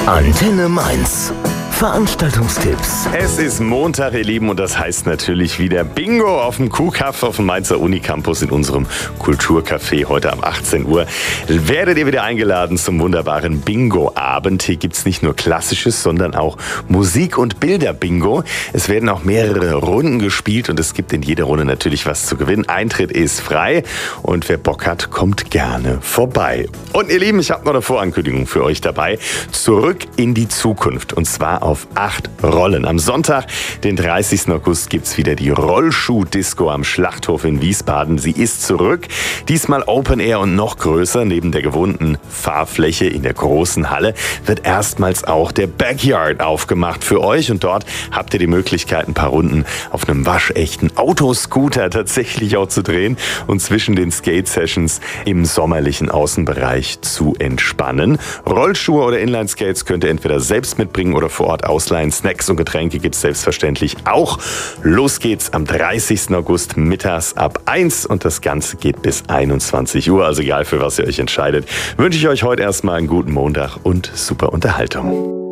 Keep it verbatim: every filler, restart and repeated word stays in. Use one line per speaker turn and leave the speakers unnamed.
Antenne Mainz. Veranstaltungstipps.
Es ist Montag, ihr Lieben, und das heißt natürlich wieder Bingo auf dem Kuhkaff auf dem Mainzer Unicampus in unserem Kulturcafé. Heute ab achtzehn Uhr werdet ihr wieder eingeladen zum wunderbaren Bingo-Abend. Hier gibt es nicht nur Klassisches, sondern auch Musik- und Bilder-Bingo. Es werden auch mehrere Runden gespielt und es gibt in jeder Runde natürlich was zu gewinnen. Eintritt ist frei und wer Bock hat, kommt gerne vorbei. Und ihr Lieben, ich habe noch eine Vorankündigung für euch dabei. Zurück in die Zukunft, und zwar auf acht Rollen. Am Sonntag, den dreißigsten August, gibt es wieder die Rollschuh-Disco am Schlachthof in Wiesbaden. Sie ist zurück, diesmal Open Air und noch größer. Neben der gewohnten Fahrfläche in der großen Halle wird erstmals auch der Backyard aufgemacht für euch. Und dort habt ihr die Möglichkeit, ein paar Runden auf einem waschechten Autoscooter tatsächlich auch zu drehen und zwischen den Skate-Sessions im sommerlichen Außenbereich zu entspannen. Rollschuhe oder Inline-Skates könnt ihr entweder selbst mitbringen oder vor Ort ausleihen. Snacks und Getränke gibt es selbstverständlich auch. Los geht's am dreißigsten August mittags ab eins und das Ganze geht bis einundzwanzig Uhr. Also egal, für was ihr euch entscheidet, wünsche ich euch heute erstmal einen guten Montag und super Unterhaltung.